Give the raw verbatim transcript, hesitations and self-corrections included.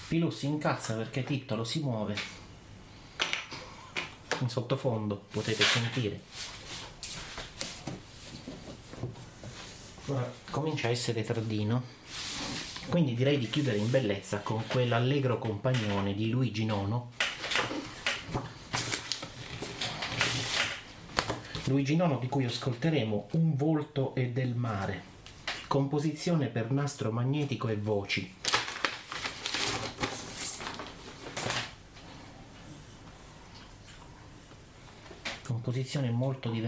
Pilù si incazza perché Tittolo si muove. In sottofondo potete sentire. Ora comincia a essere tardino, quindi direi di chiudere in bellezza con quell'allegro compagnone di Luigi nono. Luigi nono di cui ascolteremo Un volto e del mare, composizione per nastro magnetico e voci. Composizione molto diversa.